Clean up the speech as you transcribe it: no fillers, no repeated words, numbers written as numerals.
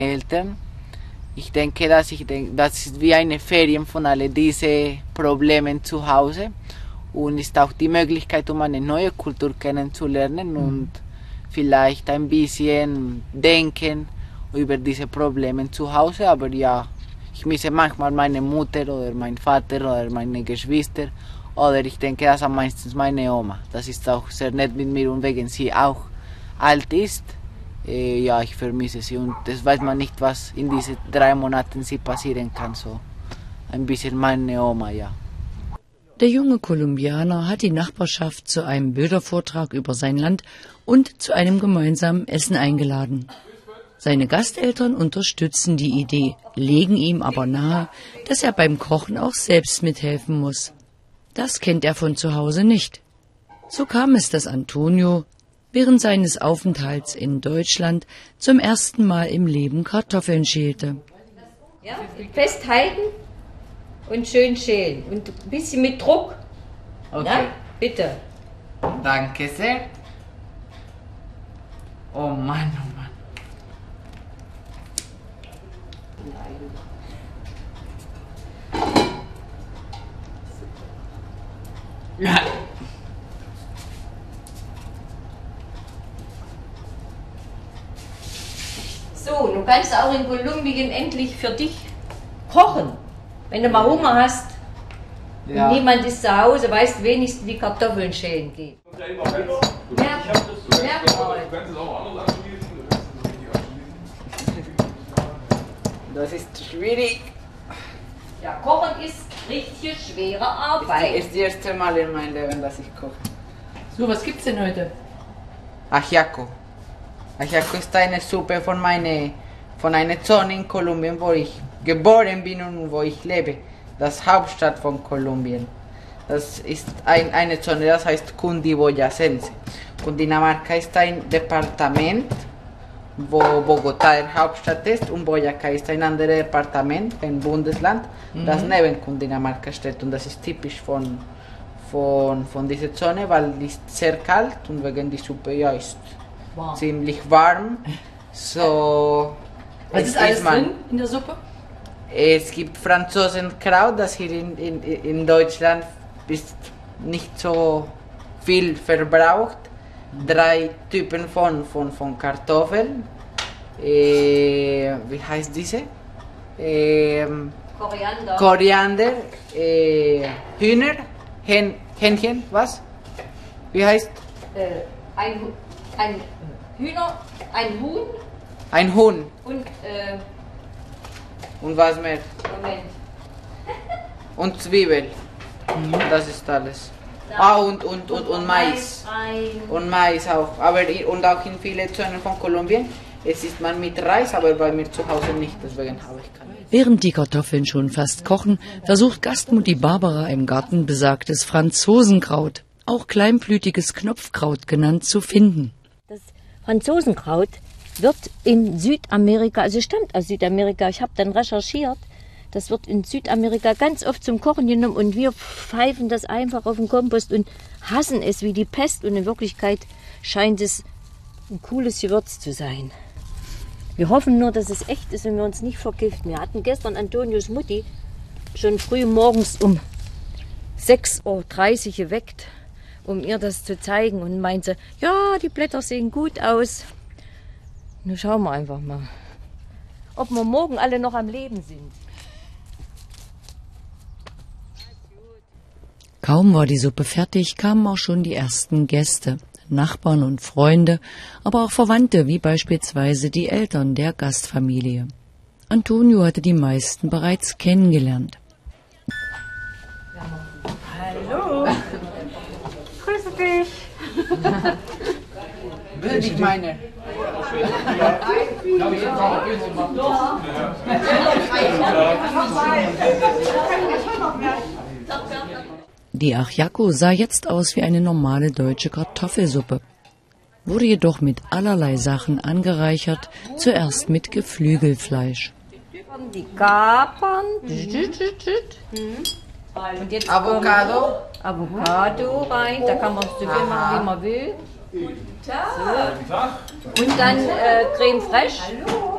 Eltern. Ich denke, das ist wie eine Ferien von all diesen Problemen zu Hause und ist auch die Möglichkeit, um eine neue Kultur kennenzulernen und vielleicht ein bisschen denken über diese Probleme zu Hause. Aber ja, ich misse manchmal meine Mutter oder meinen Vater oder meine Geschwister oder ich denke, das am meisten meine Oma. Das ist auch sehr nett mit mir und wegen sie auch alt ist. Ja, ich vermisse sie und das weiß man nicht, was in diesen 3 Monaten sie passieren kann. So ein bisschen meine Oma, ja. Der junge Kolumbianer hat die Nachbarschaft zu einem Bildervortrag über sein Land und zu einem gemeinsamen Essen eingeladen. Seine Gasteltern unterstützen die Idee, legen ihm aber nahe, dass er beim Kochen auch selbst mithelfen muss. Das kennt er von zu Hause nicht. So kam es, dass Antonio während seines Aufenthalts in Deutschland zum ersten Mal im Leben Kartoffeln schälte. Ja, festhalten und schön schälen. Und ein bisschen mit Druck. Okay. Ja, bitte. Danke sehr. Oh Mann, oh Mann. Ja. So, du kannst auch in Kolumbien endlich für dich kochen. Wenn du mal Hunger hast Ja. und niemand ist zu Hause, weißt du wenigstens, wie Kartoffeln schälen geht. Das ist schwierig. Ja, Kochen ist richtig schwere Arbeit. Das ist das erste Mal in meinem Leben, dass ich koche. So, was gibt's denn heute? Ajiaco. Ajiaco ist eine Suppe von einer Zone in Kolumbien, wo ich geboren bin und wo ich lebe. Das Hauptstadt von Kolumbien. Das ist eine Zone, das heißt Cundiboyacense. Cundinamarca ist ein Departement, wo Bogotá der Hauptstadt ist und Boyacá ist ein anderes Departement, ein Bundesland, das neben Cundinamarca steht. Und das ist typisch von dieser Zone, weil es ist sehr kalt und wegen die Suppe ja ist ziemlich warm. So, Was ist alles drin in der Suppe? es gibt Franzosenkraut, das hier in Deutschland ist nicht so viel verbraucht. 3 Typen von Kartoffeln. Wie heißt diese? Koriander. Koriander, Hühner, Hähnchen, was? Wie heißt? Ein Hühner, ein Huhn Ein Huhn. und Und was mehr? Moment. Und Zwiebel. Das ist alles. Ah, und Mais. Und Mais auch. Und auch in vielen Zonen von Kolumbien. Es isst man mit Reis, aber bei mir zu Hause nicht. Deswegen habe ich keine. Während die Kartoffeln schon fast kochen, versucht Gastmutti Barbara im Garten besagtes Franzosenkraut, auch kleinblütiges Knopfkraut genannt, zu finden. Das Franzosenkraut wird in Südamerika, also stammt aus Südamerika, ich habe dann recherchiert, das wird in Südamerika ganz oft zum Kochen genommen und wir pfeifen das einfach auf den Kompost und hassen es wie die Pest und in Wirklichkeit scheint es ein cooles Gewürz zu sein. Wir hoffen nur, dass es echt ist und wir uns nicht vergiften. Wir hatten gestern Antonios Mutti schon früh morgens um 6:30 Uhr geweckt, um ihr das zu zeigen und meinte, ja, die Blätter sehen gut aus. Nun schauen wir einfach mal, ob wir morgen alle noch am Leben sind. Kaum war die Suppe fertig, kamen auch schon die ersten Gäste, Nachbarn und Freunde, aber auch Verwandte, wie beispielsweise die Eltern der Gastfamilie. Antonio hatte die meisten bereits kennengelernt. Hallo, grüße dich. Will ich meine. Die Ajiaco sah jetzt aus wie eine normale deutsche Kartoffelsuppe, wurde jedoch mit allerlei Sachen angereichert, zuerst mit Geflügelfleisch. Die Kapern. Und jetzt Avocado rein, da kann man so viel machen, wie man will. So. Und dann Creme fraiche.